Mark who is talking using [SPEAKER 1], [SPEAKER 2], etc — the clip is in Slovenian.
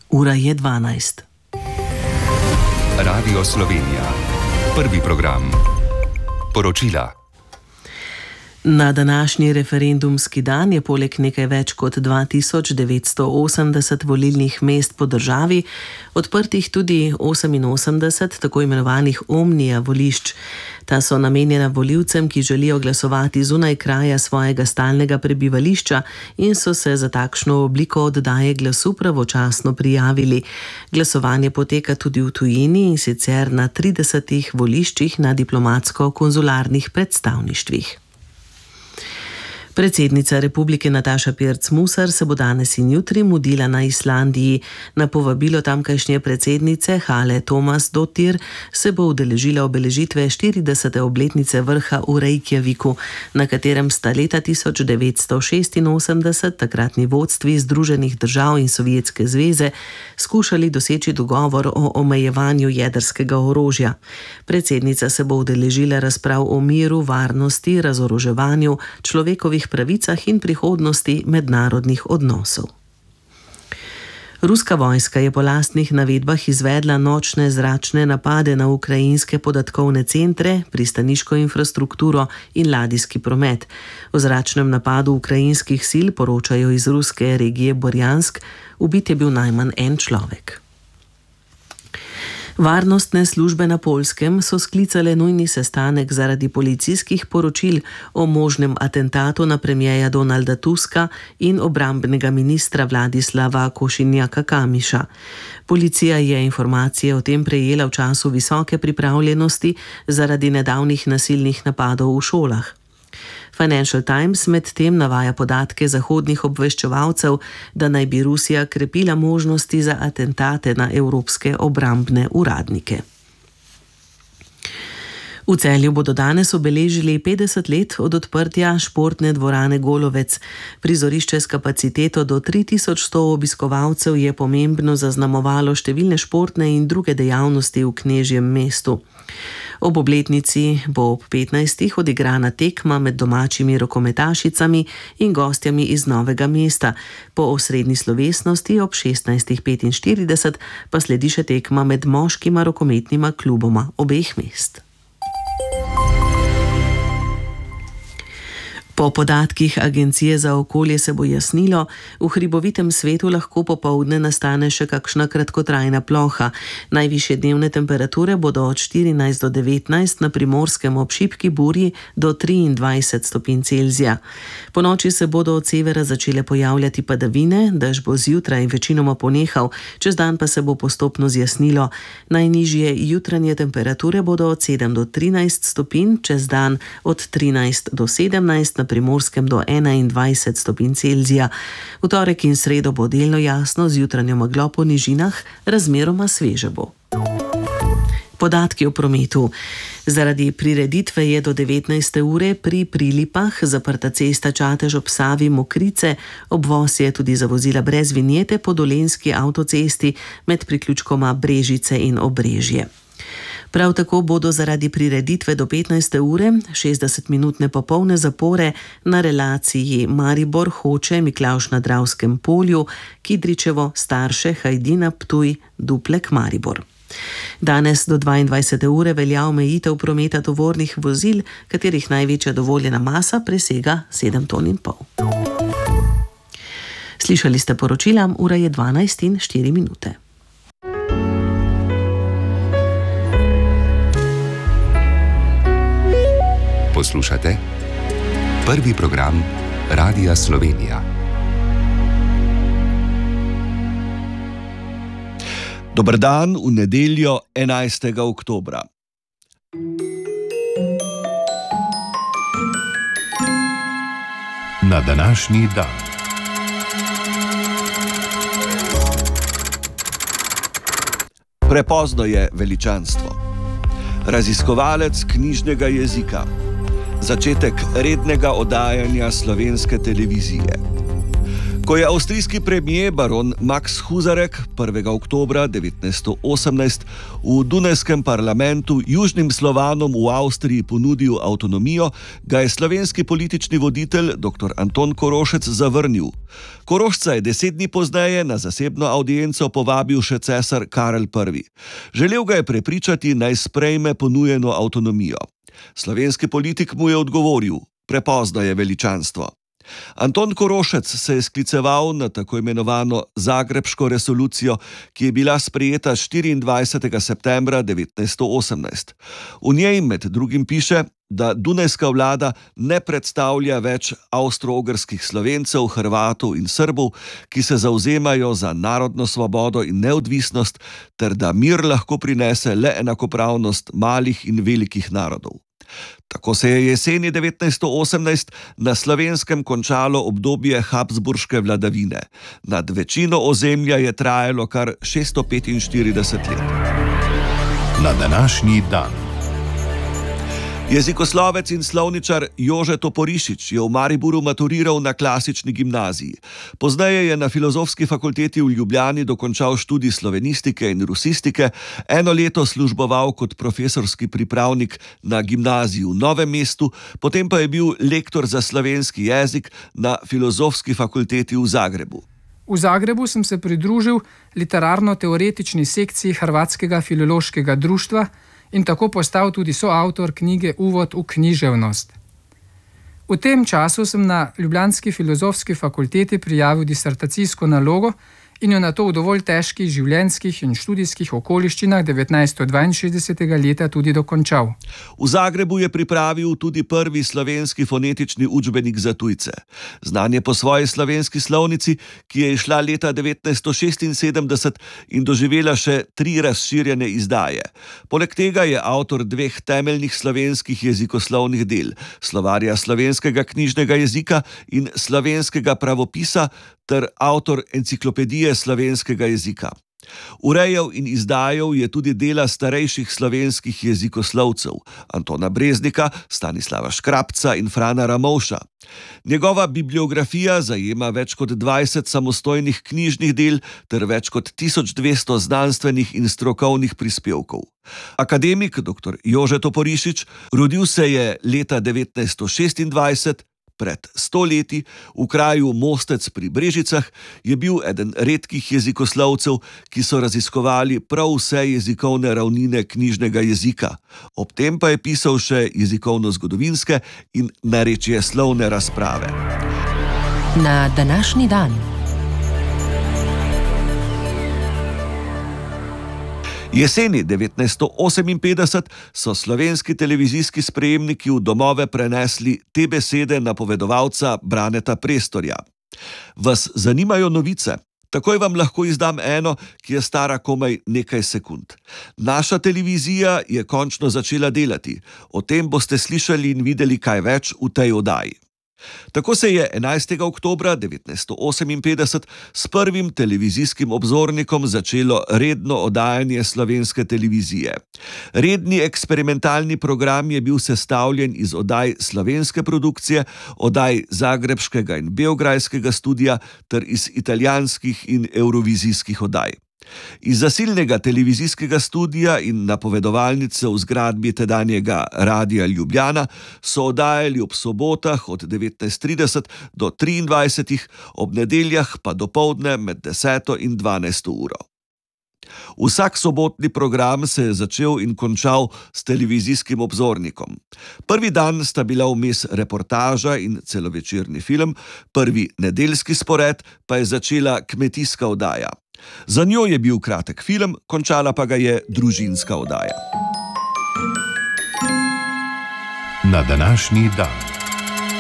[SPEAKER 1] Ura je 12.
[SPEAKER 2] Radio Slovenija. Prvi program. Poročila.
[SPEAKER 1] Na današnji referendumski dan je poleg nekaj več kot 2980 volilnih mest po državi odprtih tudi 88 tako imenovanih omnija volišč. Ta so namenjena volivcem, ki želijo glasovati zunaj kraja svojega stalnega prebivališča in so se za takšno obliko oddaje glasu pravočasno prijavili. Glasovanje poteka tudi v tujini, in sicer na 30 voliščih na diplomatsko-konzularnih predstavništvih. Predsednica republike Nataša Pirc Musar se bo danes in jutri mudila na Islandiji. Na povabilo tamkajšnje predsednice Hale Tómasdóttir se bo udeležila obeležitve 40. obletnice vrha v Reykjaviku, na katerem sta leta 1986 takratni vodstvi Združenih držav in Sovjetske zveze skušali doseči dogovor o omejevanju jedrskega orožja. Predsednica se bo udeležila razprav o miru, varnosti, razoroževanju, človekovih pravicah in prihodnosti mednarodnih odnosov. Ruska vojska je po lastnih navedbah izvedla nočne zračne napade na ukrajinske podatkovne centre, pristaniško infrastrukturo in ladijski promet. O zračnem napadu ukrajinskih sil poročajo iz ruske regije Borjansk, ubit je bil najmanj en človek. Varnostne službe na Poljskem so sklicale nujni sestanek zaradi policijskih poročil o možnem atentatu na premierja Donalda Tuska in obrambnega ministra Vladislava Košinjaka-Kamiša. Policija je informacije o tem prejela v času visoke pripravljenosti zaradi nedavnih nasilnih napadov v šolah. Financial Times medtem navaja podatke zahodnih obveščevalcev, da naj bi Rusija krepila možnosti za atentate na evropske obrambne uradnike. V Celju bodo danes obeležili 50 let od odprtja športne dvorane Golovec. Prizorišče s kapaciteto do 3100 obiskovalcev je pomembno zaznamovalo številne športne in druge dejavnosti v knežjem mestu. Ob obletnici bo ob 15. odigrana tekma med domačimi rokometašicami in gostjami iz Novega mesta. Po osrednji slovesnosti ob 16.45 pa sledi še tekma med moškima rokometnima kluboma obeh mest. Po podatkih Agencije za okolje se bo jasnilo, v hribovitem svetu lahko popoldne nastane še kakšna kratkotrajna ploha. Najvišje dnevne temperature bodo od 14 do 19, na Primorskem ob šibki burji do 23 stopinj Celzija. Po noči se bodo od severa začele pojavljati padavine, dež bo zjutraj večinoma ponehal, čez dan pa se bo postopno zjasnilo. Najnižje jutranje temperature bodo od 7 do 13 stopinj, čez dan od 13 do 17, na Primorskem do 21 stopinj Celzija. V torek in sredo bo delno jasno, z jutranjo meglo po nižinah, razmeroma sveže bo. Podatki o prometu. Zaradi prireditve je do 19. ure pri Prilipah zaprta cesta Čatež ob Savi Mokrice, obvoz je tudi za vozila brez vinjete po dolenjski avtocesti med priključkoma Brežice in Obrežje. Prav tako bodo zaradi prireditve do 15. ure 60-minutne popolne zapore na relaciji Maribor-Hoče, Miklavž na Dravskem polju, Kidričevo, Starše, Hajdina, Ptuj, Duplek, Maribor. Danes do 22. ure velja omejitev prometa tovornih vozil, katerih največja dovoljena masa presega 7,5 ton. Slišali ste poročila, ura je 12:04.
[SPEAKER 2] Poslušate prvi program Radia Slovenija.
[SPEAKER 3] Dober dan v nedeljo 11. oktobra.
[SPEAKER 2] Na današnji dan.
[SPEAKER 3] Prepozno je veličanstvo. Raziskovalec knjižnega jezika. Začetek rednega oddajanja slovenske televizije. Ko je avstrijski premier baron Max Husarek 1. oktobra 1918 v Dunajskem parlamentu južnim Slovanom v Avstriji ponudil avtonomijo, ga je slovenski politični voditelj dr. Anton Korošec zavrnil. Korošca je 10 dni pozneje na zasebno avdienco povabil še cesar Karel I. Želel ga je prepričati, naj sprejme ponujeno avtonomijo. Slovenski politik mu je odgovoril: prepozno je veličanstvo. Anton Korošec se je skliceval na tako imenovano Zagrebško resolucijo, ki je bila sprejeta 24. septembra 1918. V njej med drugim piše, da dunajska vlada ne predstavlja več avstro-ogrskih Slovencev, Hrvatov in Srbov, ki se zavzemajo za narodno svobodo in neodvisnost, ter da mir lahko prinese le enakopravnost malih in velikih narodov. Tako se je jeseni 1918 na Slovenskem končalo obdobje habsburške vladavine. Nad večino ozemlja je trajalo kar 645 let.
[SPEAKER 2] Na današnji dan.
[SPEAKER 3] Jezikoslovec in slovničar Jože Toporišič je v Mariboru maturiral na klasični gimnaziji. Pozneje je na Filozofski fakulteti v Ljubljani dokončal študij slovenistike in rusistike, 1 leto služboval kot profesorski pripravnik na gimnaziji v Novem mestu, potem pa je bil lektor za slovenski jezik na Filozofski fakulteti v Zagrebu.
[SPEAKER 4] V Zagrebu sem se pridružil literarno-teoretični sekciji Hrvatskega filološkega društva in tako postal tudi soavtor knjige Uvod v književnost. V tem času sem na Ljubljanski filozofski fakulteti prijavil disertacijsko nalogo in jo nato v dovolj težkih življenjskih in študijskih okoliščinah 1962. leta tudi dokončal.
[SPEAKER 3] V Zagrebu je pripravil tudi prvi slovenski fonetični učbenik za tujce. Znan je po svoji slovenski slovnici, ki je izšla leta 1976 in doživela še 3 razširjene izdaje. Poleg tega je avtor 2 temeljnih slovenskih jezikoslovnih del, Slovarja slovenskega knjižnega jezika in Slovenskega pravopisa, ter avtor Enciklopedije slovenskega jezika. Urejal in izdajal je tudi dela starejših slovenskih jezikoslovcev, Antona Breznika, Stanislava Škrabca in Frana Ramovša. Njegova bibliografija zajema več kot 20 samostojnih knjižnih del ter več kot 1200 znanstvenih in strokovnih prispevkov. Akademik dr. Jože Toporišič rodil se je leta 1926, pred 100 leti, v kraju Mostec pri Brežicah, je bil eden redkih jezikoslovcev, ki so raziskovali prav vse jezikovne ravnine knjižnega jezika. Ob tem pa je pisal še jezikovno-zgodovinske in narečjeslovne razprave.
[SPEAKER 5] Na današnji dan.
[SPEAKER 3] Jeseni 1958 so slovenski televizijski sprejemniki v domove prenesli te besede napovedovalca Braneta Prestorja. Vas zanimajo novice? Takoj vam lahko izdam eno, ki je stara komaj nekaj sekund. Naša televizija je končno začela delati. O tem boste slišali in videli kaj več v tej oddaji. Tako se je 11. oktobra 1958 s prvim televizijskim obzornikom začelo redno oddajanje slovenske televizije. Redni eksperimentalni program je bil sestavljen iz oddaj slovenske produkcije, oddaj zagrebškega in beograjskega studia ter iz italijanskih in evrovizijskih oddaj. Iz zasilnega televizijskega studia in napovedovalnice v zgradbi tedanjega Radia Ljubljana so oddajali ob sobotah od 19:30 do 23, ob nedeljah pa dopoldne med 10 in 12 uro. Vsak sobotni program se je začel in končal s televizijskim obzornikom. Prvi dan sta bila vmes reportaža in celovečerni film, prvi nedeljski spored pa je začela kmetijska oddaja. Za njo je bil kratek film, končala pa ga je družinska oddaja.
[SPEAKER 2] Na današnji dan.